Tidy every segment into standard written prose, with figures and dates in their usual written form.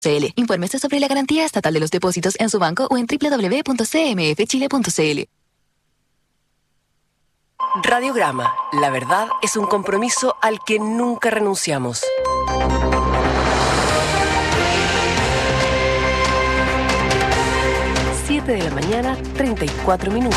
Infórmese sobre la garantía estatal de los depósitos en su banco o en www.cmfchile.cl. Radiograma. La verdad es un compromiso al que nunca renunciamos. Siete de la mañana, 34 minutos.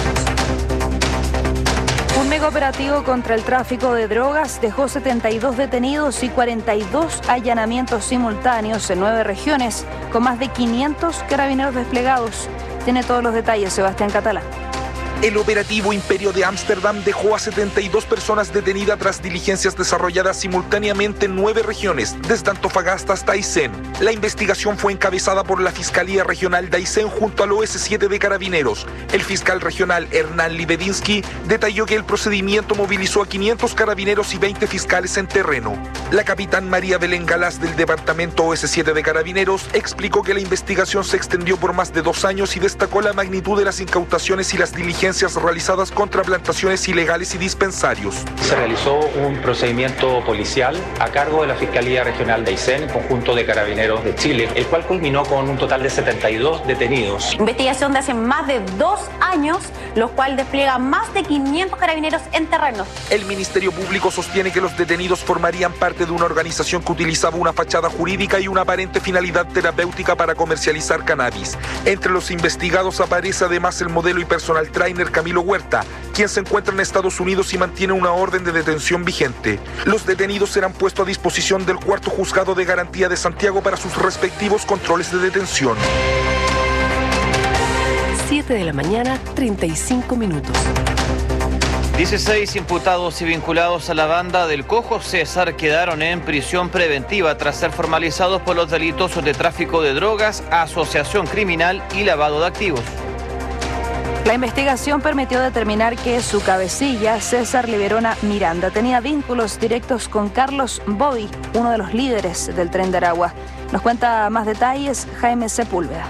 Un megaoperativo contra el tráfico de drogas dejó 72 detenidos y 42 allanamientos simultáneos en 9 regiones, con más de 500 carabineros desplegados. Tiene todos los detalles Sebastián Catalán. El operativo Imperio de Ámsterdam dejó a 72 personas detenidas tras diligencias desarrolladas simultáneamente en 9 regiones, desde Antofagasta hasta Aysén. La investigación fue encabezada por la Fiscalía Regional de Aysén junto al OS7 de Carabineros. El fiscal regional Hernán Libedinsky detalló que el procedimiento movilizó a 500 carabineros y 20 fiscales en terreno. La capitán María Belén Galás del departamento OS7 de Carabineros explicó que la investigación se extendió por más de 2 años y destacó la magnitud de las incautaciones y las diligencias realizadas contra plantaciones ilegales y dispensarios. Se realizó un procedimiento policial a cargo de la Fiscalía Regional de Aysén, conjunto de Carabineros de Chile, el cual culminó con un total de 72 detenidos. Investigación de hace más de 2 años, los cuales despliega más de 500 carabineros en terreno. El Ministerio Público sostiene que los detenidos formarían parte de una organización que utilizaba una fachada jurídica y una aparente finalidad terapéutica para comercializar cannabis. Entre los investigados aparece además el modelo y personal trainer Camilo Huerta, quien se encuentra en Estados Unidos y mantiene una orden de detención vigente. Los detenidos serán puestos a disposición del 4º Juzgado de Garantía de Santiago para sus respectivos controles de detención. 7 de la mañana, 35 minutos. 16 imputados y vinculados a la banda del Cojo César quedaron en prisión preventiva tras ser formalizados por los delitos de tráfico de drogas, asociación criminal y lavado de activos. La investigación permitió determinar que su cabecilla, César Liberona Miranda, tenía vínculos directos con Carlos Bobby, uno de los líderes del Tren de Aragua. Nos cuenta más detalles Jaime Sepúlveda.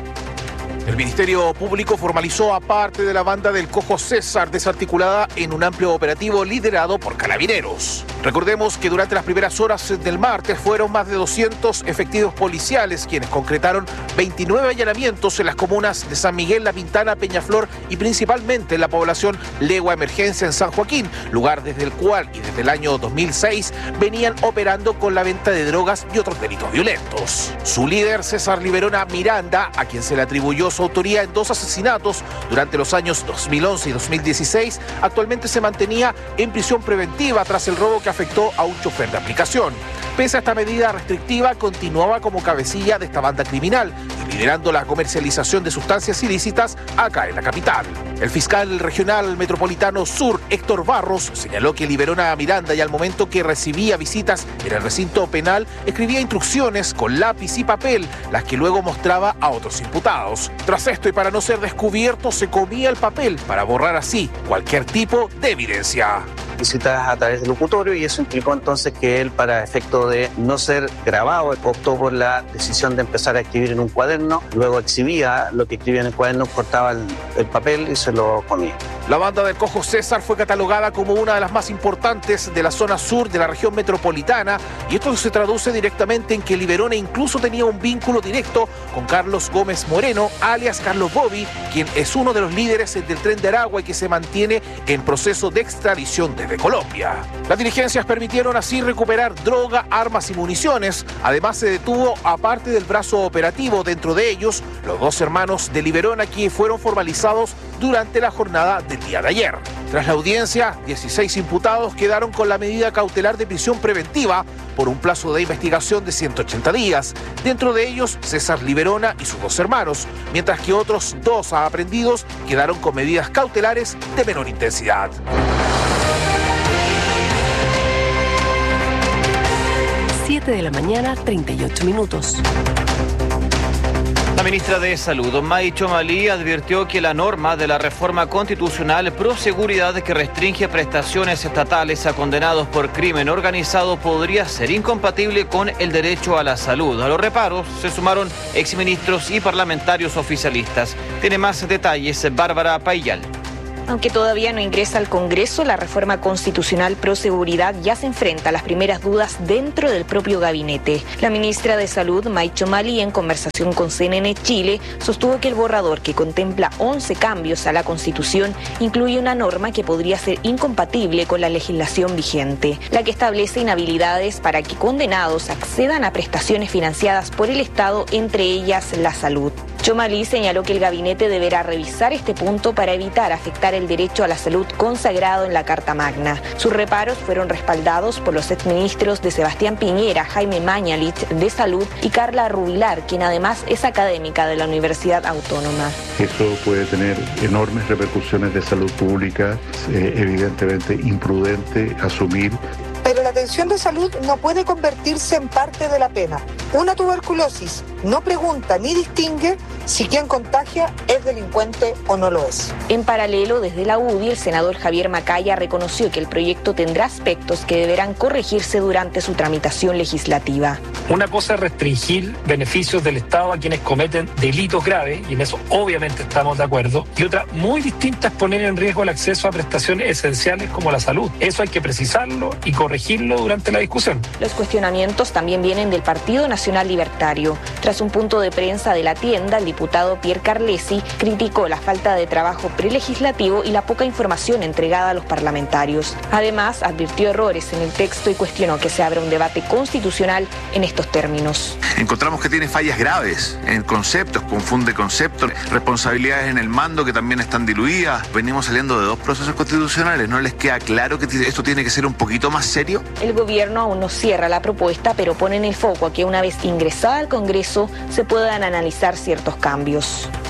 El Ministerio Público formalizó a parte de la banda del Cojo César, desarticulada en un amplio operativo liderado por Carabineros. Recordemos que durante las primeras horas del martes fueron más de 200 efectivos policiales quienes concretaron 29 allanamientos en las comunas de San Miguel, La Pintana, Peñaflor y principalmente en la población Legua Emergencia en San Joaquín, lugar desde el cual y desde el año 2006 venían operando con la venta de drogas y otros delitos violentos. Su líder, César Liberona Miranda, a quien se le atribuyó su autoría en 2 asesinatos durante los años 2011 y 2016, actualmente se mantenía en prisión preventiva tras el robo que afectó a un chofer de aplicación. Pese a esta medida restrictiva, continuaba como cabecilla de esta banda criminal y liderando la comercialización de sustancias ilícitas acá en la capital. El fiscal regional metropolitano sur, Héctor Barros, señaló que Liberona a Miranda y al momento que recibía visitas en el recinto penal, escribía instrucciones con lápiz y papel, las que luego mostraba a otros imputados. Tras esto y para no ser descubierto, se comía el papel para borrar así cualquier tipo de evidencia. Visitas a través del locutorio y eso implicó entonces que él, para efecto de no ser grabado, optó por la decisión de empezar a escribir en un cuaderno, luego exhibía lo que escribía en el cuaderno, cortaba el papel y se lo comía. La banda del Cojo César fue catalogada como una de las más importantes de la zona sur de la región metropolitana y esto se traduce directamente en que Liberona incluso tenía un vínculo directo con Carlos Gómez Moreno, alias Carlos Bobby, quien es uno de los líderes del Tren de Aragua y que se mantiene en proceso de extradición desde Colombia. Las diligencias permitieron así recuperar droga, armas y municiones. Además se detuvo a parte del brazo operativo, dentro de ellos los 2 hermanos de Liberona, que fueron formalizados durante la jornada del día de ayer. Tras la audiencia, 16 imputados quedaron con la medida cautelar de prisión preventiva por un plazo de investigación de 180 días. Dentro de ellos, César Liberona y sus 2 hermanos, mientras que otros 2 aprehendidos quedaron con medidas cautelares de menor intensidad. Siete de la mañana, 38 minutos. La ministra de Salud, May Chomalí, advirtió que la norma de la reforma constitucional pro seguridad que restringe prestaciones estatales a condenados por crimen organizado podría ser incompatible con el derecho a la salud. A los reparos se sumaron exministros y parlamentarios oficialistas. Tiene más detalles Bárbara Paillal. Aunque todavía no ingresa al Congreso, la reforma constitucional pro seguridad ya se enfrenta a las primeras dudas dentro del propio gabinete. La ministra de Salud, May Chomali, en conversación con CNN Chile, sostuvo que el borrador, que contempla 11 cambios a la Constitución, incluye una norma que podría ser incompatible con la legislación vigente, la que establece inhabilidades para que condenados accedan a prestaciones financiadas por el Estado, entre ellas la salud. Chomali señaló que el gabinete deberá revisar este punto para evitar afectar el derecho a la salud consagrado en la Carta Magna. Sus reparos fueron respaldados por los exministros de Sebastián Piñera, Jaime Mañalich, de Salud, y Carla Rubilar, quien además es académica de la Universidad Autónoma. Eso puede tener enormes repercusiones de salud pública, evidentemente imprudente asumir. Pero la atención de salud no puede convertirse en parte de la pena. Una tuberculosis no pregunta ni distingue si quien contagia es delincuente o no lo es. En paralelo, desde la UDI, el senador Javier Macaya reconoció que el proyecto tendrá aspectos que deberán corregirse durante su tramitación legislativa. Una cosa es restringir beneficios del Estado a quienes cometen delitos graves, y en eso obviamente estamos de acuerdo, y otra muy distinta es poner en riesgo el acceso a prestaciones esenciales como la salud. Eso hay que precisarlo y corregirlo durante la discusión. Los cuestionamientos también vienen del Partido Nacional Libertario. Tras un punto de prensa de la tienda, el diputado Pierre Carlesi criticó la falta de trabajo prelegislativo y la poca información entregada a los parlamentarios. Además, advirtió errores en el texto y cuestionó que se abra un debate constitucional en estos términos. Encontramos que tiene fallas graves en conceptos, confunde conceptos, responsabilidades en el mando que también están diluidas. Venimos saliendo de 2 procesos constitucionales. ¿No les queda claro que esto tiene que ser un poquito más serio? El gobierno aún no cierra la propuesta, pero pone en el foco a que una vez ingresada al Congreso se puedan analizar ciertos cambios.